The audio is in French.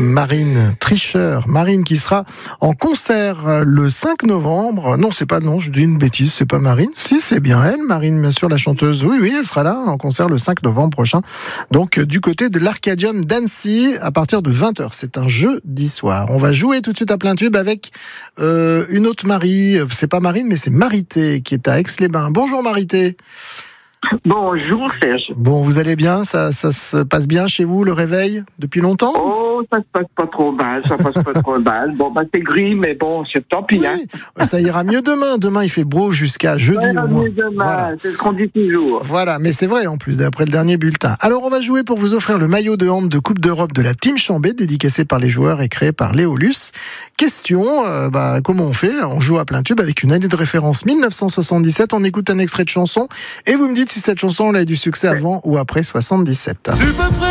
Marine Tricheur. Marine qui sera en concert le 5 novembre. Non, je dis une bêtise, c'est pas Marine. Si, c'est bien elle, Marine, bien sûr, la chanteuse. Oui, elle sera là en concert le 5 novembre prochain. Donc, du côté de l'Arcadium d'Annecy, à partir de 20h. C'est un jeudi soir. On va jouer tout de suite à plein tube avec une autre Marie. C'est pas Marine, mais c'est Marité qui est à Aix-les-Bains. Bonjour Marité. Bonjour Serge. Bon, vous allez bien, ça se passe bien chez vous, le réveil, depuis longtemps? Oh, ça se passe pas trop mal, Bon, c'est gris, mais bon, c'est tant pis. Oui, hein. ça ira mieux demain. Demain, il fait beau jusqu'à jeudi au moins. Mieux demain, Voilà. c'est ce qu'on dit toujours. Voilà, mais c'est vrai en plus, d'après le dernier bulletin. Alors, on va jouer pour vous offrir le maillot de hand de Coupe d'Europe de la Team Chambé, dédicacé par les joueurs et créé par Léo Luce. Question, comment on fait? On joue à plein tube avec une année de référence 1977. On écoute un extrait de chanson et vous me dites si cette chanson elle a eu du succès avant ou après 77.